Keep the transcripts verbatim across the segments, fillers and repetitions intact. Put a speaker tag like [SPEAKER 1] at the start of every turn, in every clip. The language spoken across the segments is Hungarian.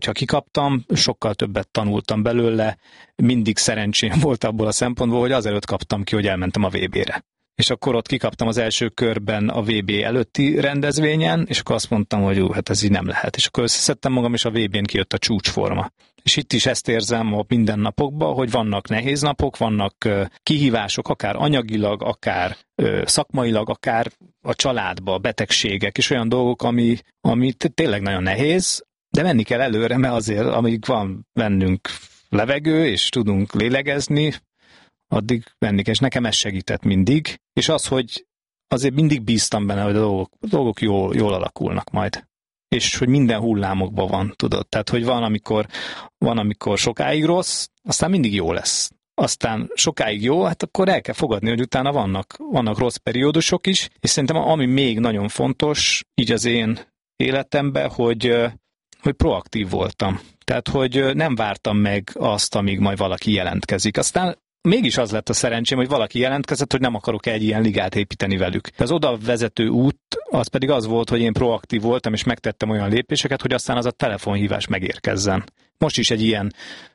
[SPEAKER 1] ha kikaptam, sokkal többet tanultam belőle, mindig szerencsém volt abból a szempontból, hogy azelőtt kaptam ki, hogy elmentem a vé bére. És akkor ott kikaptam az első körben a vé bé előtti rendezvényen, és akkor azt mondtam, hogy ú, hát ez így nem lehet. És akkor összeszedtem magam, és a vé bén kijött a csúcsforma. És itt is ezt érzem a mindennapokban, hogy vannak nehéz napok, vannak kihívások, akár anyagilag, akár szakmailag, akár a családba, betegségek, és olyan dolgok, ami, ami tényleg nagyon nehéz, de menni kell előre, mert azért, amíg van bennünk levegő, és tudunk lélegezni, addig menni kell, és nekem ez segített mindig, és az, hogy azért mindig bíztam benne, hogy a dolgok, a dolgok jól, jól alakulnak majd. És hogy minden hullámokban van, tudod. Tehát, hogy van, amikor, van, amikor sokáig rossz, aztán mindig jó lesz. Aztán sokáig jó, hát akkor el kell fogadni, hogy utána vannak, vannak rossz periódusok is, és szerintem ami még nagyon fontos, így az én életemben, hogy, hogy proaktív voltam. Tehát, hogy nem vártam meg azt, amíg majd valaki jelentkezik. Aztán mégis az lett a szerencsém, hogy valaki jelentkezett, hogy nem akarok egy ilyen ligát építeni velük. Az oda vezető út, az pedig az volt, hogy én proaktív voltam, és megtettem olyan lépéseket, hogy aztán az a telefonhívás megérkezzen. Most is egy ilyen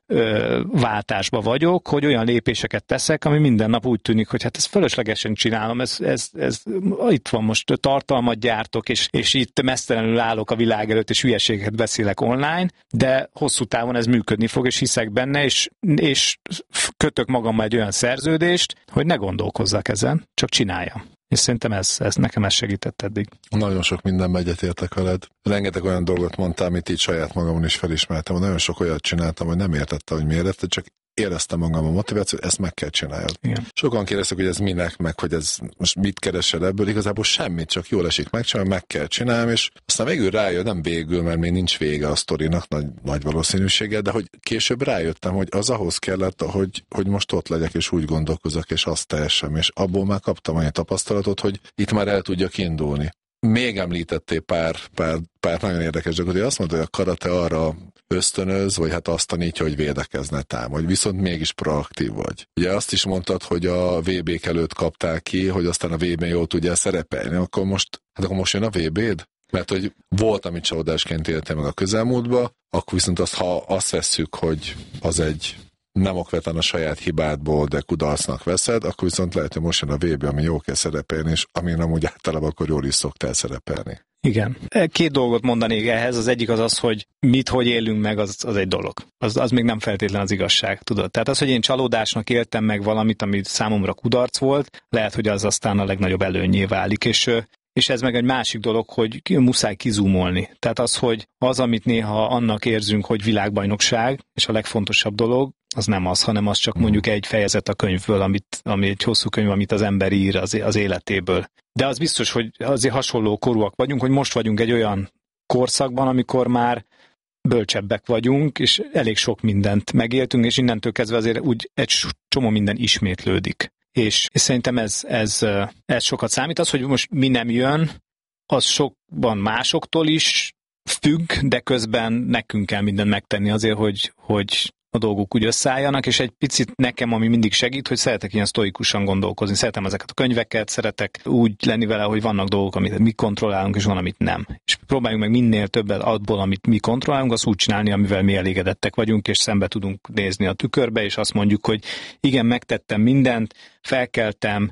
[SPEAKER 1] ö, váltásba vagyok, hogy olyan lépéseket teszek, ami minden nap úgy tűnik, hogy hát ezt fölöslegesen csinálom, ez, ez, ez, itt van most tartalmat gyártok, és, és itt mesztelenül állok a világ előtt, és hülyeségeket beszélek online, de hosszú távon ez működni fog, és hiszek benne, és, és kötök magammal egy olyan szerződést, hogy ne gondolkozzak ezen, csak csináljam. És szerintem ez, ez nekem ez segített eddig.
[SPEAKER 2] Nagyon sok mindenben egyetértek veled. Rengeteg olyan dolgot mondtál, amit így saját magamon is felismertem. Nagyon sok olyat csináltam, hogy nem értettem, hogy miért, de csak éreztem magam a motivációt, ezt meg kell csinálni.
[SPEAKER 1] Igen.
[SPEAKER 2] Sokan kérdeztek, hogy ez minek, meg hogy ez most mit keresel ebből, igazából semmit, csak jól esik megcsinálni, meg kell csinálni, és aztán végül rájön, nem végül, mert még nincs vége a sztorinak nagy, nagy valószínűséggel, de hogy később rájöttem, hogy az ahhoz kellett, hogy, hogy most ott legyek, és úgy gondolkozok, és azt tehessem, és abból már kaptam annyi tapasztalatot, hogy itt már el tudjak indulni. Még említettél pár, pár, pár nagyon érdekes dolgot, hogy azt mondta, hogy a karate arra ösztönöz, vagy hát azt tanítja, hogy védekezne, támadj, viszont mégis proaktív vagy. Ugye azt is mondtad, hogy a vé bék előtt kaptál ki, hogy aztán a vé bén jól tudjál szerepelni, akkor most, hát akkor most jön a vé béd? Mert hogy volt, amit csalódásként éltél meg a közelmúltba, akkor viszont azt, ha azt vesszük, hogy az egy nem okvetlen a saját hibádból, de kudarcnak veszed, akkor viszont lehet, hogy most jön a vé bé, ami jól kell szerepelni, és ami nem úgy általában akkor jól is szoktál szerepelni.
[SPEAKER 1] Igen. Két dolgot mondanék ehhez. Az egyik az az, hogy mit, hogy élünk meg, az, az egy dolog. Az, az még nem feltétlen az igazság, tudod. Tehát az, hogy én csalódásnak éltem meg valamit, ami számomra kudarc volt, lehet, hogy az aztán a legnagyobb előnnyé válik, és És ez meg egy másik dolog, hogy muszáj kizúmolni. Tehát az, hogy az, amit néha annak érzünk, hogy világbajnokság, és a legfontosabb dolog, az nem az, hanem az csak mondjuk egy fejezet a könyvből, amit, ami egy hosszú könyv, amit az ember ír az, az életéből. De az biztos, hogy azért hasonló korúak vagyunk, hogy most vagyunk egy olyan korszakban, amikor már bölcsebbek vagyunk, és elég sok mindent megéltünk, és innentől kezdve azért úgy egy csomó minden ismétlődik. És, és szerintem ez, ez, ez sokat számít. Az, hogy most mi nem jön, az sokban másoktól is függ, de közben nekünk kell mindent megtenni azért, hogy, hogy a dolgok úgy összeálljanak, és egy picit nekem, ami mindig segít, hogy szeretek ilyen sztoikusan gondolkozni. Szeretem ezeket a könyveket, szeretek úgy lenni vele, hogy vannak dolgok, amit mi kontrollálunk, és van, amit nem. És próbáljunk meg minél többet abból, amit mi kontrollálunk, azt úgy csinálni, amivel mi elégedettek vagyunk, és szembe tudunk nézni a tükörbe, és azt mondjuk, hogy igen, megtettem mindent, felkeltem,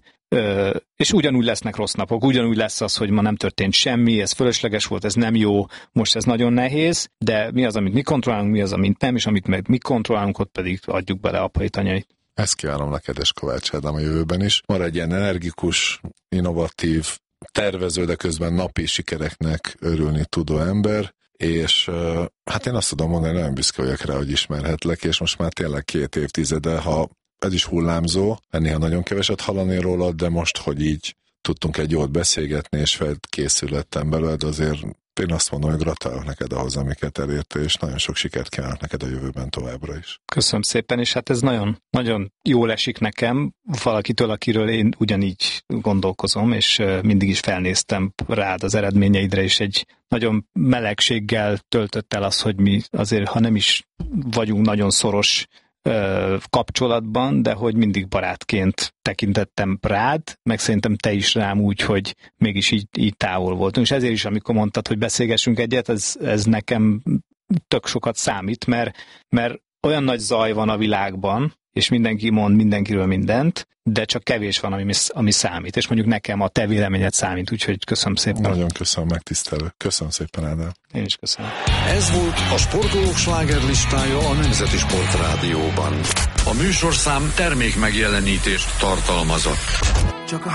[SPEAKER 1] és ugyanúgy lesznek rossz napok, ugyanúgy lesz az, hogy ma nem történt semmi, ez fölösleges volt, ez nem jó, most ez nagyon nehéz, de mi az, amit mi kontrollálunk, mi az, amit nem, és amit meg mi kontrollálunk, ott pedig adjuk bele apait, anyait.
[SPEAKER 2] Ezt kívánom neked és Kovács Ádám a jövőben is. Maradj egy ilyen energikus, innovatív, tervező, de közben napi sikereknek örülni tudó ember, és hát én azt tudom mondani, nagyon büszke vagyok rá, hogy ismerhetlek, és most már tényleg két évtizede, ha ez is hullámzó, néha nagyon keveset hallani rólad, de most, hogy így tudtunk egy jót beszélgetni, és felkészülettem belőled, azért én azt mondom, hogy gratulálok neked ahhoz, amiket elérte, és nagyon sok sikert kívánok neked a jövőben továbbra is.
[SPEAKER 1] Köszönöm szépen, és hát ez nagyon, nagyon jól esik nekem, valakitől, akiről én ugyanígy gondolkozom, és mindig is felnéztem rád az eredményeidre, és egy nagyon melegséggel töltött el az, hogy mi azért, ha nem is vagyunk nagyon szoros kapcsolatban, de hogy mindig barátként tekintettem rád, meg szerintem te is rám úgy, hogy mégis így, így távol voltunk. És ezért is, amikor mondtad, hogy beszélgessünk egyet, ez, ez nekem tök sokat számít, mert, mert olyan nagy zaj van a világban, és mindenki mond mindenkiről mindent, de csak kevés van, ami, ami számít, és mondjuk nekem a te véleményed számít, úgyhogy köszönöm szépen.
[SPEAKER 2] Nagyon köszönöm, megtisztelő. Köszönöm szépen, Ádám.
[SPEAKER 1] Én is köszönöm.
[SPEAKER 3] Ez volt a Sportolók slágerlistája a Nemzeti Sportrádióban. A műsorszám termék megjelenítést tartalmazott. Csak a